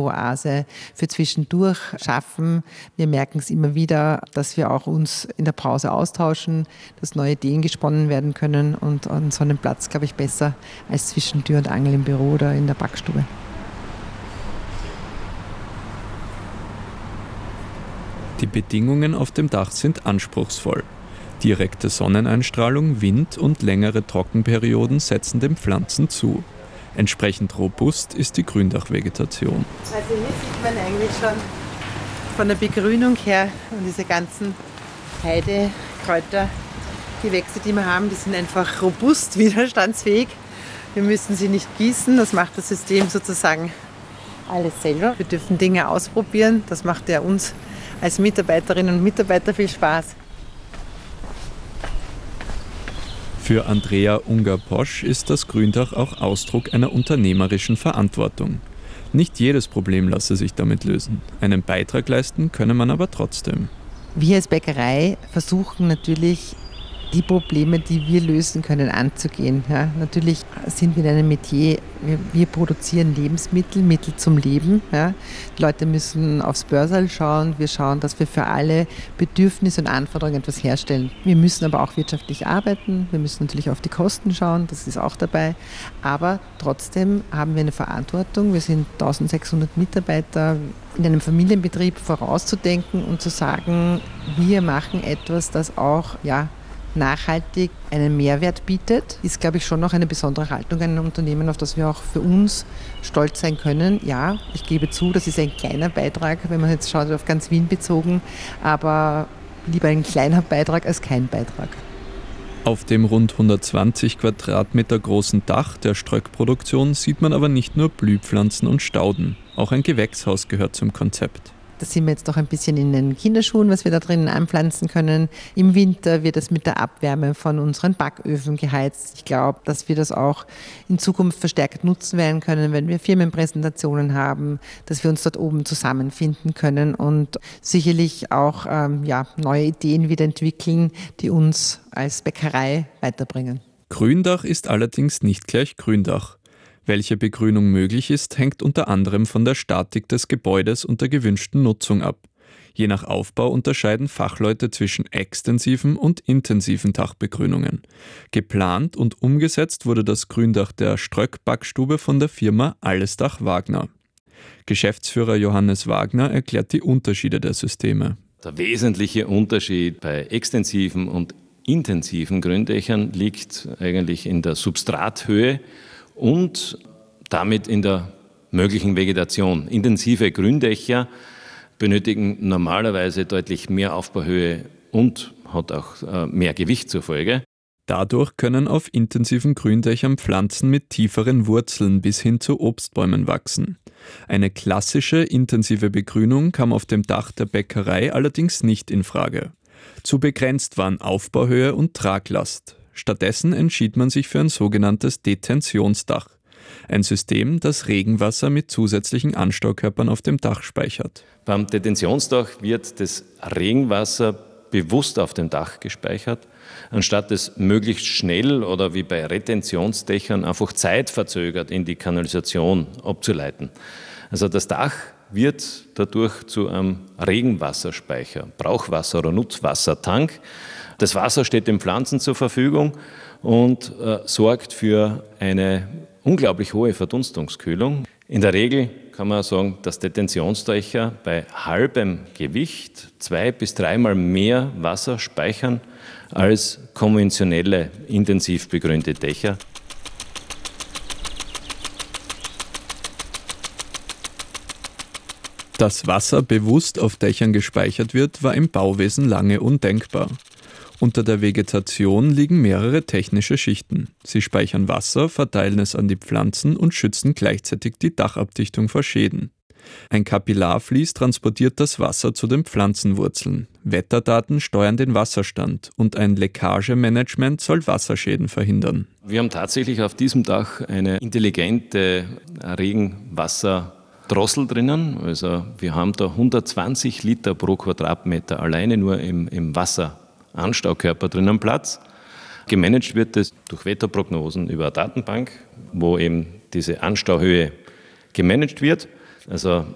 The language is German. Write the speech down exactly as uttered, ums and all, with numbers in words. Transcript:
Oase für zwischendurch schaffen. Wir merken es immer wieder, dass wir auch uns in der Pause austauschen, dass neue Ideen gesponnen werden können und an so einem Platz, glaube ich, besser als zwischen Tür und Angel im Büro oder in der Backstube. Die Bedingungen auf dem Dach sind anspruchsvoll. Direkte Sonneneinstrahlung, Wind und längere Trockenperioden setzen den Pflanzen zu. Entsprechend robust ist die Gründachvegetation. Also hier sieht man eigentlich schon von der Begrünung her und diese ganzen Heidekräuter, Gewächse, die wir haben, die sind einfach robust, widerstandsfähig. Wir müssen sie nicht gießen, das macht das System sozusagen alles selber. Wir dürfen Dinge ausprobieren, das macht ja uns als Mitarbeiterinnen und Mitarbeiter viel Spaß. Für Andrea Unger-Posch ist das Gründach auch Ausdruck einer unternehmerischen Verantwortung. Nicht jedes Problem lasse sich damit lösen. Einen Beitrag leisten könne man aber trotzdem. Wir als Bäckerei versuchen natürlich, die Probleme, die wir lösen können, anzugehen. Ja, natürlich sind wir in einem Metier, wir, wir produzieren Lebensmittel, Mittel zum Leben. Ja. Die Leute müssen aufs Börserl schauen. Wir schauen, dass wir für alle Bedürfnisse und Anforderungen etwas herstellen. Wir müssen aber auch wirtschaftlich arbeiten. Wir müssen natürlich auf die Kosten schauen, das ist auch dabei. Aber trotzdem haben wir eine Verantwortung. Wir sind eintausendsechshundert Mitarbeiter in einem Familienbetrieb vorauszudenken und zu sagen, wir machen etwas, das auch ja, nachhaltig einen Mehrwert bietet, ist, glaube ich, schon noch eine besondere Haltung an einem Unternehmen, auf das wir auch für uns stolz sein können. Ja, ich gebe zu, das ist ein kleiner Beitrag, wenn man jetzt schaut, auf ganz Wien bezogen, aber lieber ein kleiner Beitrag als kein Beitrag. Auf dem rund hundertzwanzig Quadratmeter großen Dach der Ströck-Produktion sieht man aber nicht nur Blühpflanzen und Stauden. Auch ein Gewächshaus gehört zum Konzept. Da sind wir jetzt noch ein bisschen in den Kinderschuhen, was wir da drinnen anpflanzen können. Im Winter wird das mit der Abwärme von unseren Backöfen geheizt. Ich glaube, dass wir das auch in Zukunft verstärkt nutzen werden können, wenn wir Firmenpräsentationen haben, dass wir uns dort oben zusammenfinden können und sicherlich auch ähm, ja, neue Ideen wieder entwickeln, die uns als Bäckerei weiterbringen. Gründach ist allerdings nicht gleich Gründach. Welche Begrünung möglich ist, hängt unter anderem von der Statik des Gebäudes und der gewünschten Nutzung ab. Je nach Aufbau unterscheiden Fachleute zwischen extensiven und intensiven Dachbegrünungen. Geplant und umgesetzt wurde das Gründach der Ströck-Backstube von der Firma Allesdach Wagner. Geschäftsführer Johannes Wagner erklärt die Unterschiede der Systeme. Der wesentliche Unterschied bei extensiven und intensiven Gründächern liegt eigentlich in der Substrathöhe und damit in der möglichen Vegetation. Intensive Gründächer benötigen normalerweise deutlich mehr Aufbauhöhe und hat auch mehr Gewicht zur Folge. Dadurch können auf intensiven Gründächern Pflanzen mit tieferen Wurzeln bis hin zu Obstbäumen wachsen. Eine klassische intensive Begrünung kam auf dem Dach der Bäckerei allerdings nicht in Frage. Zu begrenzt waren Aufbauhöhe und Traglast. Stattdessen entschied man sich für ein sogenanntes Detentionsdach. Ein System, das Regenwasser mit zusätzlichen Anstaukörpern auf dem Dach speichert. Beim Detentionsdach wird das Regenwasser bewusst auf dem Dach gespeichert, anstatt es möglichst schnell oder wie bei Retentionsdächern einfach zeitverzögert in die Kanalisation abzuleiten. Also das Dach wird dadurch zu einem Regenwasserspeicher, Brauchwasser- oder Nutzwassertank. Das Wasser steht den Pflanzen zur Verfügung und äh, sorgt für eine unglaublich hohe Verdunstungskühlung. In der Regel kann man sagen, dass Detentionsdächer bei halbem Gewicht zwei bis dreimal mehr Wasser speichern als konventionelle, intensiv begrünte Dächer. Dass Wasser bewusst auf Dächern gespeichert wird, war im Bauwesen lange undenkbar. Unter der Vegetation liegen mehrere technische Schichten. Sie speichern Wasser, verteilen es an die Pflanzen und schützen gleichzeitig die Dachabdichtung vor Schäden. Ein Kapillarvlies transportiert das Wasser zu den Pflanzenwurzeln. Wetterdaten steuern den Wasserstand und ein Leckagemanagement soll Wasserschäden verhindern. Wir haben tatsächlich auf diesem Dach eine intelligente Regenwasserdrossel drinnen. Also wir haben da hundertzwanzig Liter pro Quadratmeter alleine nur im, im Wasseranstaukörper drinnen Platz. Gemanagt wird das durch Wetterprognosen über eine Datenbank, wo eben diese Anstauhöhe gemanagt wird. Also